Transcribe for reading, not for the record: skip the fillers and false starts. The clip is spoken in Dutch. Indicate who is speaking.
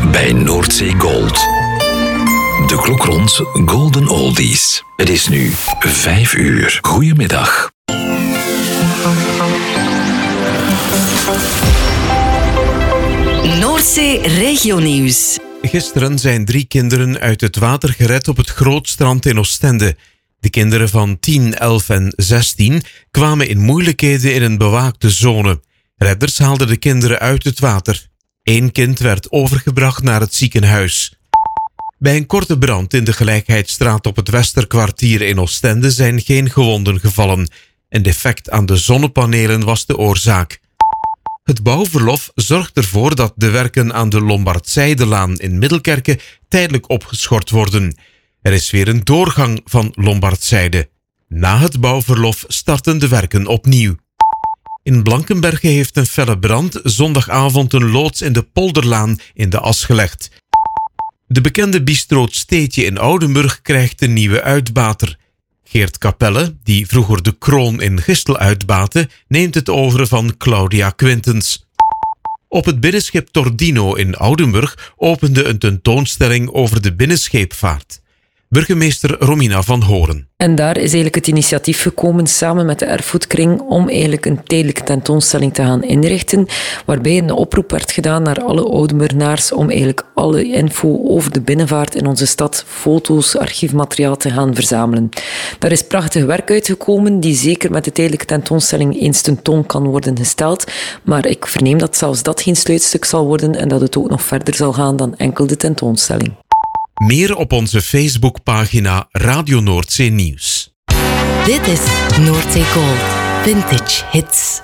Speaker 1: bij Noordzee Gold. De klok rond Golden Oldies. Het is nu 5 uur. Goedemiddag.
Speaker 2: Noordzee Regionieuws.
Speaker 3: Gisteren zijn 3 kinderen uit het water gered op het Grootstrand in Oostende. De kinderen van 10, 11 en 16 kwamen in moeilijkheden in een bewaakte zone. Redders haalden de kinderen uit het water. 1 kind werd overgebracht naar het ziekenhuis. Bij een korte brand in de Gelijkheidsstraat op het Westerkwartier in Oostende zijn geen gewonden gevallen. Een defect aan de zonnepanelen was de oorzaak. Het bouwverlof zorgt ervoor dat de werken aan de Lombardzijdelaan in Middelkerke tijdelijk opgeschort worden. Er is weer een doorgang van Lombardzijde. Na het bouwverlof starten de werken opnieuw. In Blankenberge heeft een felle brand zondagavond een loods in de Polderlaan in de as gelegd. De bekende bistro 't Steetje in Oudenburg krijgt een nieuwe uitbater. Geert Capelle, die vroeger de Kroon in Gistel uitbaatte, neemt het over van Claudia Quintens. Op het binnenschip Tordino in Oudenburg opende een tentoonstelling over de binnenscheepvaart. Burgemeester Romina van Horen.
Speaker 4: En daar is eigenlijk het initiatief gekomen samen met de Erfgoedkring om eigenlijk een tijdelijke tentoonstelling te gaan inrichten, waarbij een oproep werd gedaan naar alle Oudenburgenaars om eigenlijk alle info over de binnenvaart in onze stad, foto's, archiefmateriaal te gaan verzamelen. Daar is prachtig werk uitgekomen die zeker met de tijdelijke tentoonstelling eens tentoon kan worden gesteld, maar ik verneem dat zelfs dat geen sluitstuk zal worden en dat het ook nog verder zal gaan dan enkel de tentoonstelling.
Speaker 3: Meer op onze Facebookpagina Radio Noordzee Nieuws.
Speaker 2: Dit is Noordzee Gold Vintage Hits.